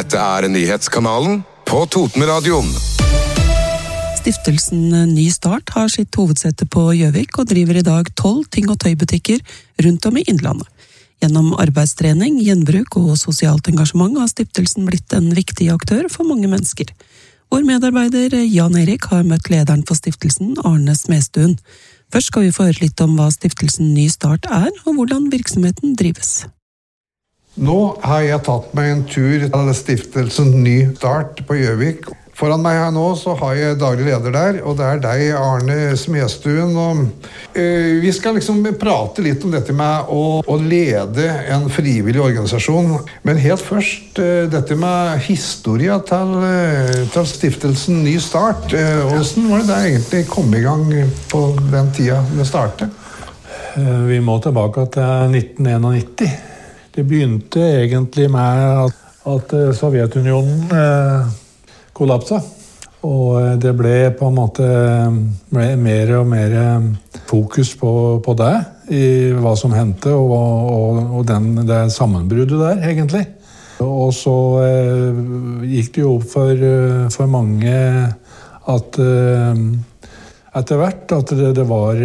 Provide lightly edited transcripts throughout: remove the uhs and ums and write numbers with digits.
Dette nyhetskanalen på Totenradioen. Stiftelsen Ny Start har sitt hovedsete på Gjøvik og driver i dag 12 ting- og tøybutikker rundt om i Innlandet. Gjennom arbeidstrening, gjenbruk og sosialt engasjement har stiftelsen blitt en viktig aktør for mange mennesker. Vår medarbeider Jan Erik har møtt lederen for stiftelsen, Arne Smestuen. Først skal vi få høre litt om hva stiftelsen Ny Start og hvordan virksomheten drives. Nå har jeg tatt meg en tur til stiftelsen Ny Start på Gjøvik. Foran meg her nå så har jeg daglig leder der, og det er deg, Arne Smestuen. Vi skal liksom prate litt om dette med å lede en frivillig organisasjon. Men helt først, dette med historia til stiftelsen Ny Start. Hvordan var det egentlig kom i gang på den tida det startet? Vi må tilbake til 1991. Det begynte egentlig med at Sovjetunionen kollapsa, og det ble på en måte mer og mer fokus på det, i hva som hendte, og det sammenbruddet der, egentlig. Og så gikk det jo opp for mange at etter hvert at det var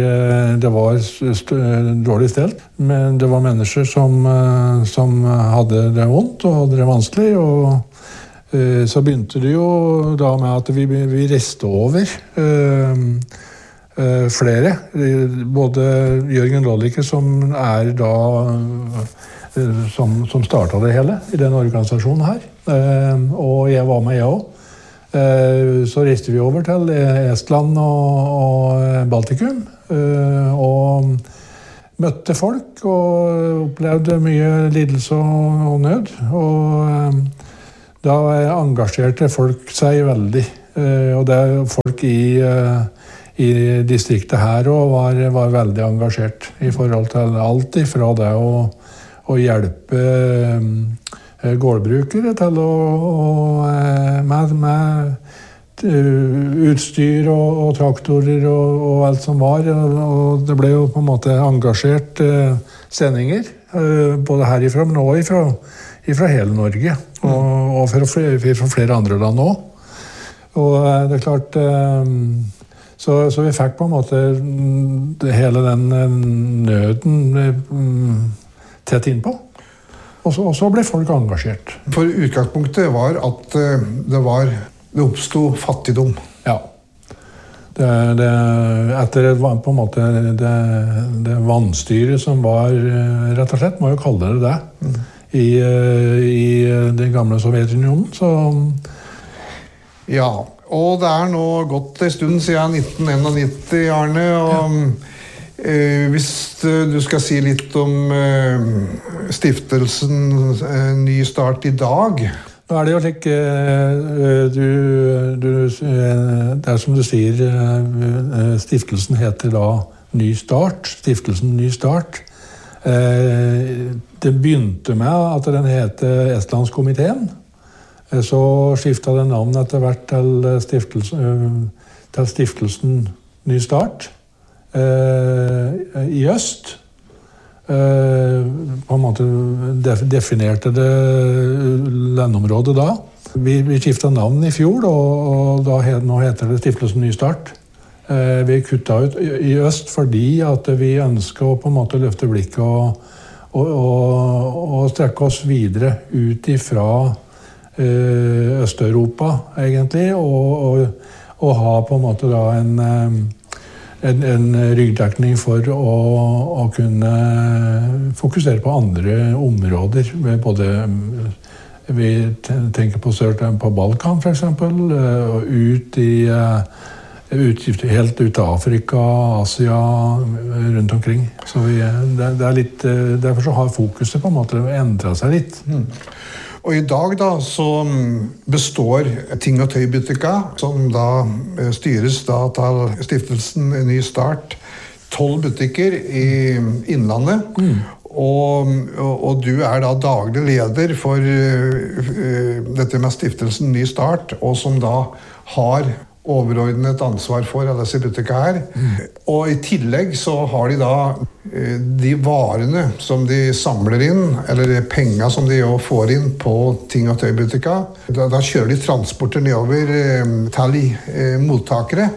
dårlig stelt, men det var mennesker som hadde det vondt og hadde det vanskelig, og så begynte det jo da med at vi reiste over flere. Både Jørgen Lolliker, som da som startet det hele i den organisasjonen her, og jeg var med, jeg også. Så reiste vi over til Estland og Baltikum, og møtte folk og opplevde mye lidelse og nød, og da engasjerte folk seg veldig, og det folk i distriktet her også var veldig engasjert i forhold til alt ifra det å hjelpe gårdbrukere til med utstyr og traktorer og alt som var, og det ble jo på en måte engasjert sendinger, både herifra, men også fra hele Norge, og fra flere andre land også. Og det er klart, så vi fikk på en måte hele den nøden tett innpå. Og så ble folk engasjert. For utgangspunktet var at det oppstod fattigdom. Ja. Etter på en måte det vannstyret som var, rett og slett, må jo kalle det det. I den gamle Sovjetunionen, så... Ja, og det nå gått en stund siden 1991, Arne, og hvis du skal si litt om stiftelsen Ny Start i dag. Nå det jo slik, det som du sier, stiftelsen heter da Ny Start, stiftelsen Ny Start. Det begynte med at den heter Estlandskomiteen. Så skiftet den navn etter hvert til stiftelsen Ny Start i øst. På en måte definerte det landområdet da. Vi skiftet navn i fjor, og nå heter det stiftelsen Ny Start. Vi kuttet ut i øst fordi at vi ønsker å på en måte løfte blikket og strekke oss videre ut ifra Øst-Europa, egentlig, og ha på en måte da en ryggdekning for å kunne fokusere på andre områder. Både vi tenker på Balkan, for eksempel, og helt ut av Afrika, Asia, rundt omkring. Så det litt, derfor så har fokuset på en måte endret seg litt. Og i dag da så består ting- og tøybutikka, som da styres da til stiftelsen Ny Start, 12 butikker i Innlandet. Og du da daglig leder for dette med stiftelsen Ny Start, og som da har overordnet ansvar for alle disse butikkene her. Og i tillegg så har de da de varene som de samler inn, eller de penger som de jo får inn på ting- og tøybutikker. Da kjører de transporter nedover til mottakere.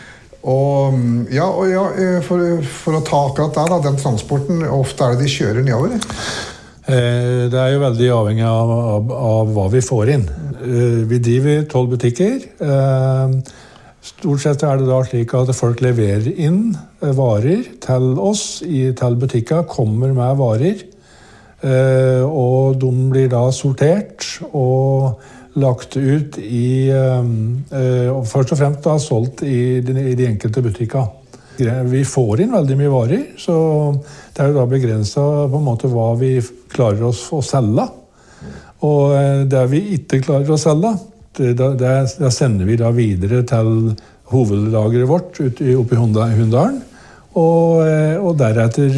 For å ta akkurat det, den transporten, ofte det de kjører nedover? Det jo veldig avhengig av hva vi får inn. Vi driver 12 butikker. Stort sett det da slik at folk leverer inn varer til oss, til butikker, kommer med varer, og de blir da sortert og lagt ut og først og fremst da solgt i de enkelte butikker. Vi får inn veldig mye varer, så det jo da begrenset på en måte hva vi klarer oss å selge. Og det vi ikke klarer å selge, det sender vi da videre til hovedlageret vårt oppe i Hunndalen. Og deretter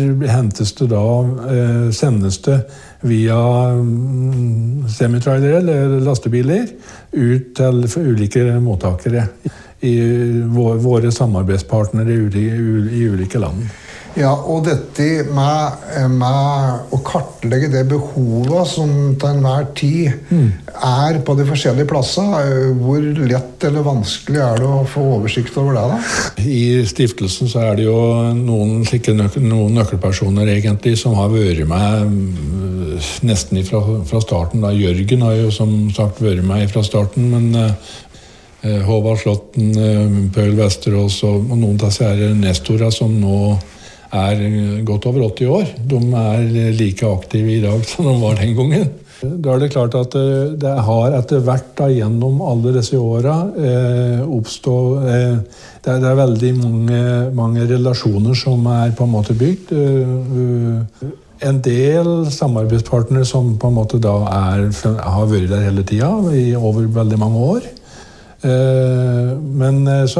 sendes det via semitrailere eller lastebiler ut til ulike mottakere i våre samarbeidspartnere i ulike land. Ja, og dette med å kartlegge det behovet som til enhver tid på de forskjellige plasser, hvor lett eller vanskelig det å få oversikt over det da? I stiftelsen så det jo noen nøkkelpersoner egentlig som har vært med nesten fra starten. Jørgen har jo som sagt vært med fra starten, men Håvard Slåtten, Paul Vesterås og noen av disse nestorer som nå godt over 80 år. De like aktive i dag som de var den gangen. Da det klart at det har etter hvert gjennom alle disse årene oppstått det veldig mange relasjoner som på en måte bygd. En del samarbeidspartnere som på en måte da har vært der hele tiden i over veldig mange år. Men så